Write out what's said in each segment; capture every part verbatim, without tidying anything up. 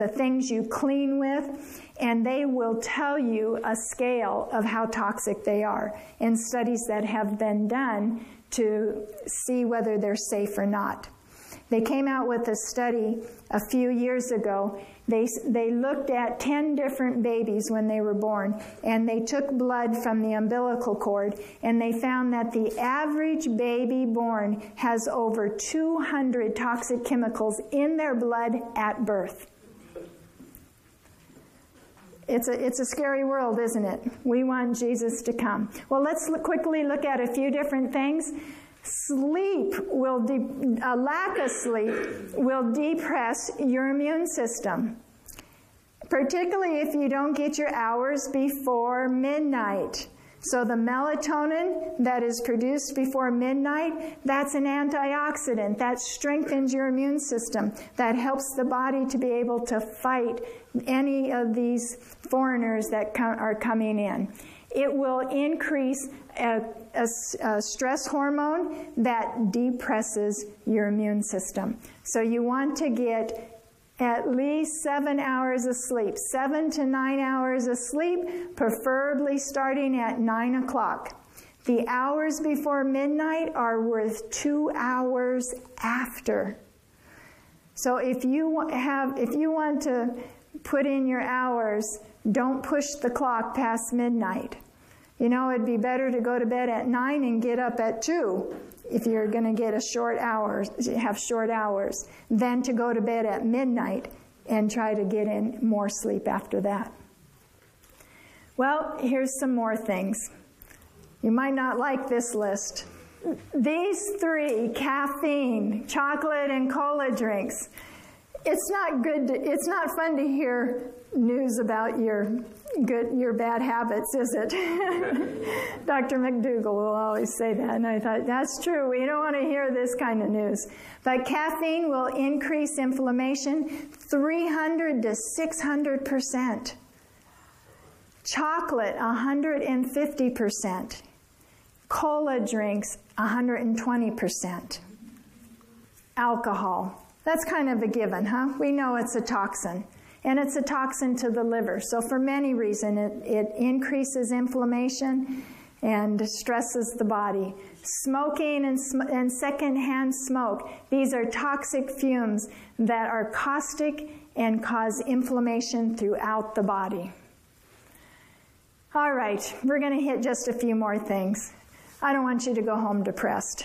the things you clean with, and they will tell you a scale of how toxic they are in studies that have been done to see whether they're safe or not. They came out with a study a few years ago. They, they looked at ten different babies when they were born, and they took blood from the umbilical cord, and they found that the average baby born has over two hundred toxic chemicals in their blood at birth. It's a, it's a scary world, isn't it? We want Jesus to come. Well, let's look, quickly look at a few different things. Sleep will, de- a lack of sleep will depress your immune system, particularly if you don't get your hours before midnight. So the melatonin that is produced before midnight, that's an antioxidant. That strengthens your immune system. That helps the body to be able to fight any of these foreigners that com- are coming in. It will increase a, a, a stress hormone that depresses your immune system. So you want to get at least seven hours of sleep, seven to nine hours of sleep, preferably starting at nine o'clock. The hours before midnight are worth two hours after. So if you have, if you want to put in your hours, don't push the clock past midnight. You know, it'd be better to go to bed at nine and get up at two if you're going to get a short hours, have short hours, than to go to bed at midnight and try to get in more sleep after that. Well, here's some more things. You might not like this list. These three, caffeine, chocolate, and cola drinks, it's not good to, it's not fun to hear news about your good, your bad habits, is it? Doctor McDougall will always say that, and I thought, that's true. We don't want to hear this kind of news. But caffeine will increase inflammation three hundred to six hundred percent. Chocolate, one hundred fifty percent. Cola drinks, one hundred twenty percent. Alcohol. That's kind of a given, huh? We know it's a toxin. And it's a toxin to the liver. So for many reasons, it, it increases inflammation and stresses the body. Smoking and, sm- and secondhand smoke, these are toxic fumes that are caustic and cause inflammation throughout the body. All right, we're going to hit just a few more things. I don't want you to go home depressed.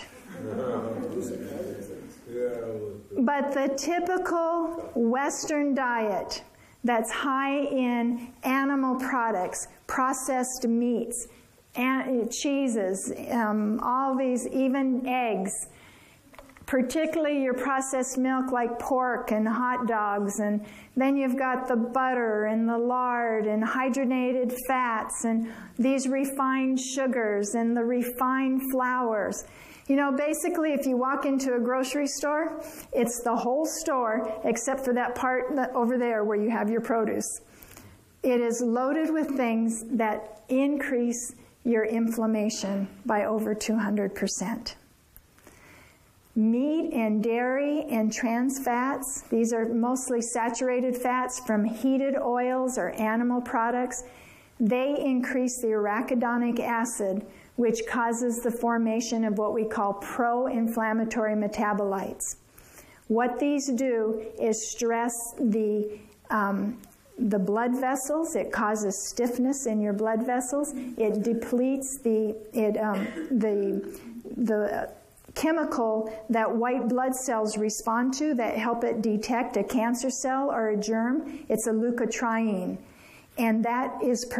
But the typical Western diet that's high in animal products, processed meats, and cheeses, um, all these, even eggs, particularly your processed milk like pork and hot dogs, and then you've got the butter and the lard and hydrogenated fats and these refined sugars and the refined flours. You know, basically, if you walk into a grocery store, it's the whole store except for that part that over there where you have your produce. It is loaded with things that increase your inflammation by over two hundred percent. Meat and dairy and trans fats, these are mostly saturated fats from heated oils or animal products. They increase the arachidonic acid, which causes the formation of what we call pro-inflammatory metabolites. What these do is stress the um, the blood vessels. It causes stiffness in your blood vessels. It depletes the it um, the the chemical that white blood cells respond to that help it detect a cancer cell or a germ. It's a leukotriene, and that is